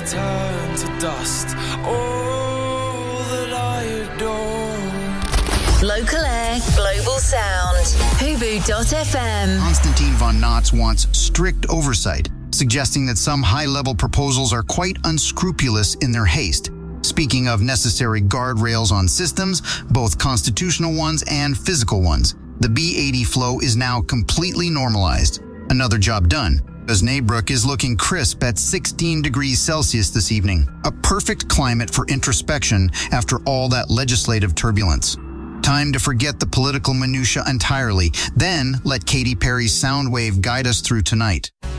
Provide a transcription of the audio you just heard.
turn to dust. All that I adore. Local air, global sound. Hubu.fm. Konstantin von Notz wants strict oversight, suggesting that some high-level proposals are quite unscrupulous in their haste. Speaking of necessary guardrails on systems, both constitutional ones and physical ones, the B80 flow is now completely normalized. Another job done, as Osnabrück is looking crisp at 16 degrees Celsius this evening. A perfect climate for introspection after all that legislative turbulence. Time to forget the political minutiae entirely, then let Katy Perry's Soundwave guide us through tonight.